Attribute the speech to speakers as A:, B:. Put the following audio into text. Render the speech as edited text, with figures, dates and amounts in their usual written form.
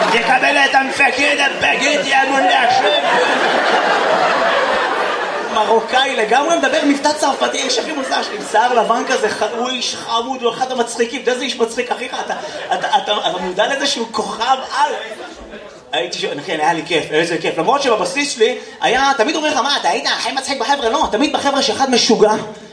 A: תקבל את המפקד הבגד, יא מונדש.
B: מרוקאי לגמרי, מדבר מבטא צרפתי, איש הכי מוזר שלי, שיער לבן כזה, הוא איש חמוד, הוא אחד המצחיקים, אתה איזה איש מצחיק, אחיך, אתה מודע לזה שהוא כוכב על... הייתי שואל, כן, היה לי כיף, איזה כיף, למרות שבבסיס שלי היה, תמיד אומר לך, מה, אתה היית הכי מצחיק בחבר'ה? לא, תמיד בחבר'ה שאחד משוגע,